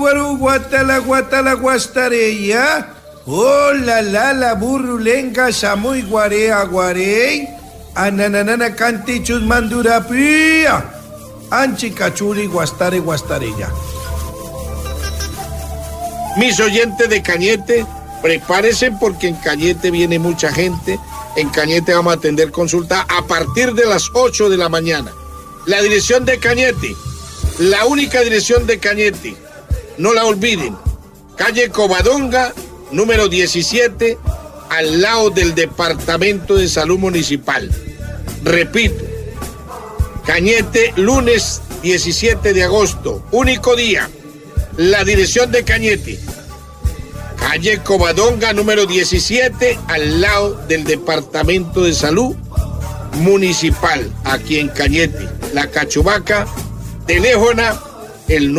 guaru, guatala, guastarella. Oh, la burrulenga, samuy, guarea, guarey. Ananana, cantichus, mandurapia. Anchi, cachuri, guastarella. Mis oyentes de Cañete, prepárense porque en Cañete viene mucha gente. En Cañete vamos a atender consulta a partir de las 8 de la mañana. La dirección de Cañete, la única dirección de Cañete, no la olviden. Calle Covadonga, número 17, al lado del Departamento de Salud Municipal. Repito, Cañete, lunes 17 de agosto, único día. La dirección de Cañete, calle Covadonga, número 17, al lado del Departamento de Salud Municipal, aquí en Cañete. La Cachubaca, teléfono el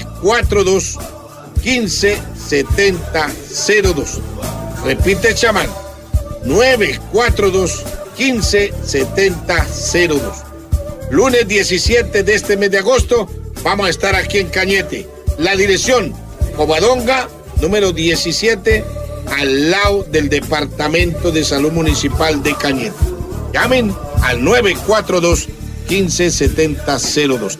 942-157002. Repite, chamán, 942-157002. Lunes 17 de este mes de agosto, vamos a estar aquí en Cañete. La dirección, Covadonga, número 17, al lado del Departamento de Salud Municipal de Cañete. Llamen al 942-157002.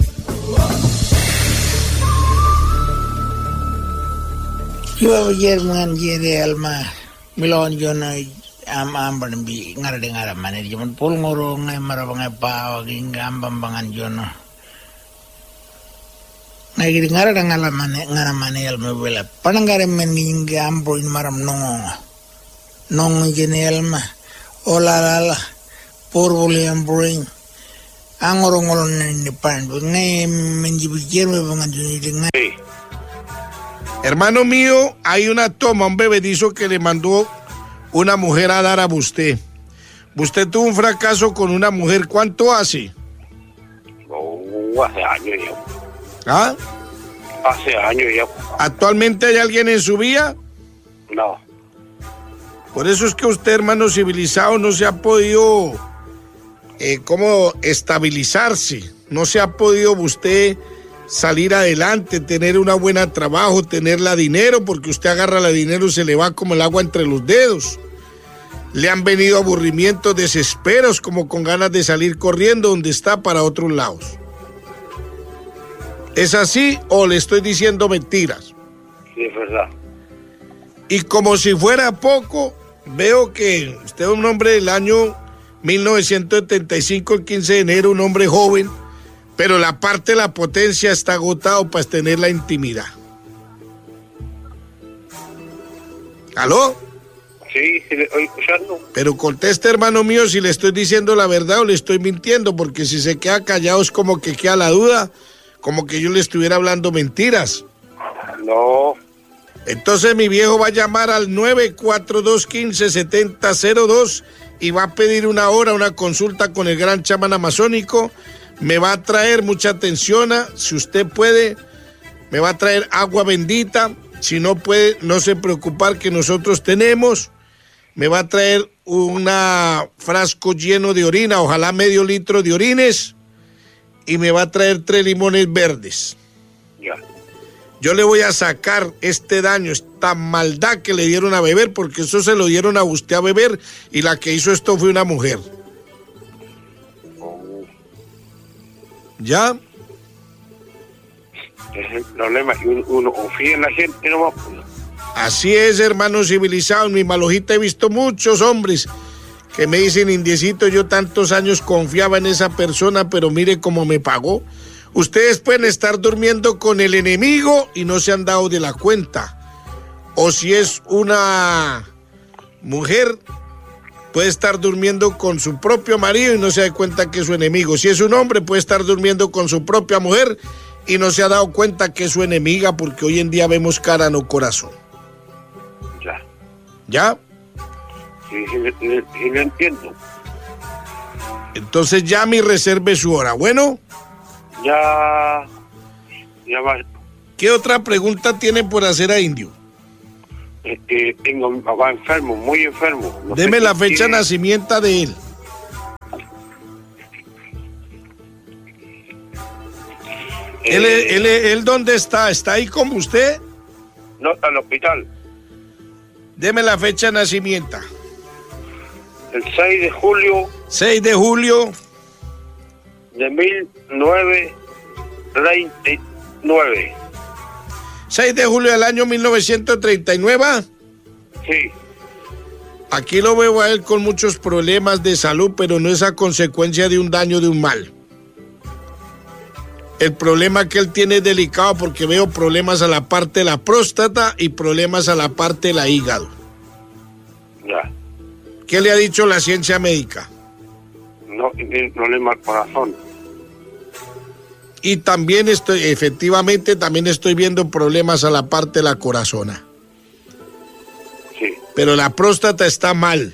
Yo Jerman jere alma milon jono am bi ngara manir jaman pul ngoro ngai marabang pa gingam bambangan jono ngai ngara ngala ngara mane alma bela panangare men gingam boin maram nong jene alma ola por boliam brain angorongolon ni pan ngai menjibi jerme bangan joni ngai. Hermano mío, hay una toma, un bebedizo que le mandó una mujer a dar a usted. Usted tuvo un fracaso con una mujer, ¿cuánto hace? Hace años ya. ¿Ah? Hace años ya. ¿Actualmente hay alguien en su vida? No. Por eso es que usted, hermano civilizado, no se ha podido, ¿cómo estabilizarse? No se ha podido usted salir adelante, tener una buena trabajo, tenerla dinero, porque usted agarra la dinero y se le va como el agua entre los dedos. Le han venido aburrimientos, desesperos, como con ganas de salir corriendo donde está para otros lados. ¿Es así o le estoy diciendo mentiras? Sí, es verdad. Y como si fuera poco, veo que usted es un hombre del año 1975, el 15 de enero, un hombre joven, pero la parte de la potencia está agotado para tener la intimidad. ¿Aló? Sí, le estoy escuchando. Pero conteste, hermano mío, si le estoy diciendo la verdad o le estoy mintiendo, porque si se queda callado es como que queda la duda, como que yo le estuviera hablando mentiras. No. Entonces mi viejo va a llamar al 942-157002 y va a pedir una hora, una consulta con el gran chamán amazónico. Me va a traer mucha atención, si usted puede, me va a traer agua bendita, si no puede, no se preocupar que nosotros tenemos, me va a traer un frasco lleno de orina, ojalá medio litro de orines, y me va a traer 3 limones verdes. Ya. Yo le voy a sacar este daño, esta maldad que le dieron a beber, porque eso se lo dieron a usted a beber, y la que hizo esto fue una mujer. ¿Ya? Es el problema, uno confía en la gente, no va. Así es, hermano civilizado. En mi malojita he visto muchos hombres que me dicen, indiecito, yo tantos años confiaba en esa persona, pero mire cómo me pagó. Ustedes pueden estar durmiendo con el enemigo y no se han dado de la cuenta. O si es una mujer, puede estar durmiendo con su propio marido y no se da cuenta que es su enemigo. Si es un hombre, puede estar durmiendo con su propia mujer y no se ha dado cuenta que es su enemiga, porque hoy en día vemos cara, no corazón. Ya. ¿Ya? Sí, lo entiendo. Entonces llame y reserve su hora. Bueno. Ya va. ¿Qué otra pregunta tiene por hacer a Indio? Tengo a mi papá enfermo, muy enfermo. No Deme sé la qué fecha de tiene. nacimiento de él. ¿Él dónde está? ¿Está ahí con usted? No, está en el hospital. Deme la fecha de nacimiento. El 6 de julio 6 de julio de 1939. 6 de julio del año 1939. Sí. Aquí lo veo a él con muchos problemas de salud, pero no es a consecuencia de un daño, de un mal. El problema que él tiene es delicado porque veo problemas a la parte de la próstata y problemas a la parte de la hígado. Ya. ¿Qué le ha dicho la ciencia médica? No, tiene problema al corazón. Y también efectivamente estoy viendo problemas a la parte de la corazona. Sí. Pero la próstata está mal.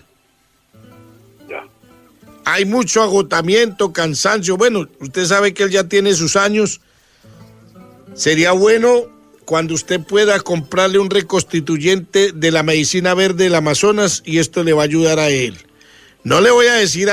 Ya. Hay mucho agotamiento, cansancio. Bueno, usted sabe que él ya tiene sus años. Sería bueno cuando usted pueda comprarle un reconstituyente de la medicina verde del Amazonas y esto le va a ayudar a él. No le voy a decir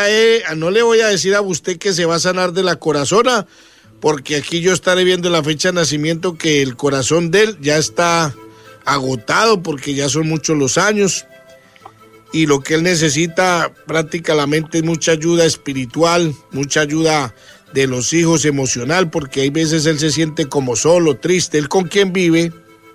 a usted que se va a sanar de la corazona, porque aquí yo estaré viendo la fecha de nacimiento que el corazón de él ya está agotado porque ya son muchos los años y lo que él necesita prácticamente es mucha ayuda espiritual, mucha ayuda de los hijos emocional, porque hay veces él se siente como solo, triste. ¿Él con quién vive?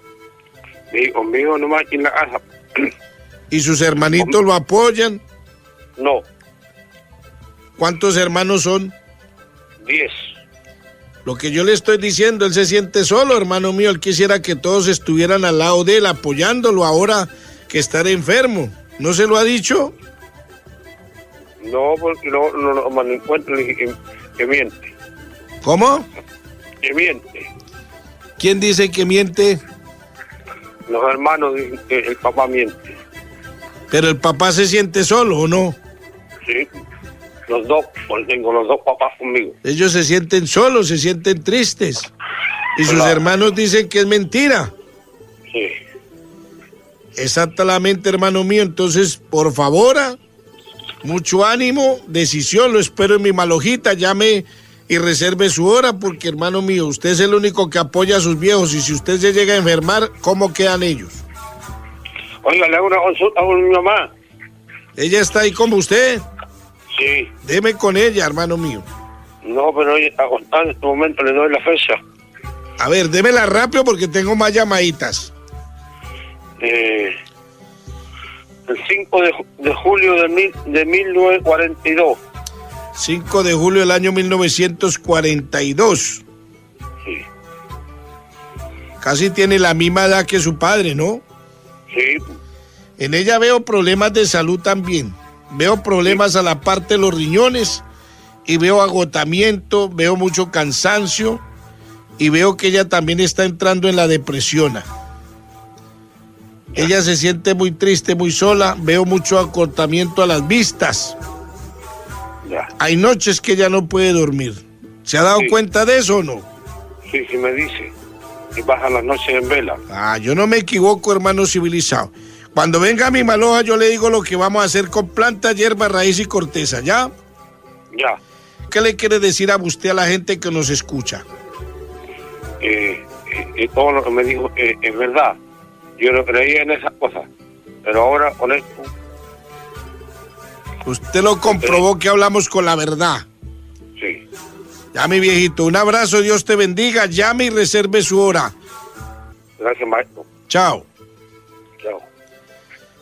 Conmigo nomás aquí en la casa. ¿Y sus hermanitos lo apoyan? No, ¿Cuántos hermanos son? 10. Lo que yo le estoy diciendo, él se siente solo, hermano mío. Él quisiera que todos estuvieran al lado de él, apoyándolo ahora que estará enfermo. ¿No se lo ha dicho? No, porque no me encuentro que miente. ¿Cómo? Que miente. ¿Quién dice que miente? Los hermanos dicen que el papá miente. Pero el papá se siente solo, ¿o no? Sí. Los dos, porque tengo los dos papás conmigo. Ellos se sienten solos, se sienten tristes. Y sus Claro. hermanos dicen que es mentira. Sí. Exactamente, hermano mío. Entonces, por favor, mucho ánimo, decisión. Lo espero en mi malojita. Llame y reserve su hora, porque, hermano mío, usted es el único que apoya a sus viejos. Y si usted se llega a enfermar, ¿cómo quedan ellos? Oiga, le hago una consulta con mi mamá. ¿Ella está ahí como usted? Sí. Deme con ella, hermano mío. No, pero ella está acostada en este momento, le doy la fecha. A ver, démela rápido porque tengo más llamaditas. El 5 de julio de 1942. 5 de julio del año 1942. Sí. Casi tiene la misma edad que su padre, ¿no? Sí. En ella veo problemas de salud también. Veo problemas a la parte de los riñones y veo agotamiento, veo mucho cansancio y veo que ella también está entrando en la depresión. Ella se siente muy triste, muy sola, veo mucho agotamiento a las vistas. Ya. Hay noches que ella no puede dormir. ¿Se ha dado Sí. cuenta de eso o no? Sí, sí me dice. Y baja las noches en vela. Yo no me equivoco, hermano civilizado. Cuando venga a mi maloja, yo le digo lo que vamos a hacer con planta, hierba, raíz y corteza, ¿ya? Ya. ¿Qué le quiere decir a usted a la gente que nos escucha? Todo lo que me dijo es verdad. Yo no creía en esas cosas. Pero ahora con esto, Usted lo comprobó que hablamos con la verdad. sí. Ya, mi viejito, un abrazo, Dios te bendiga. Llame y reserve su hora. Gracias, maestro. Chao. Chao.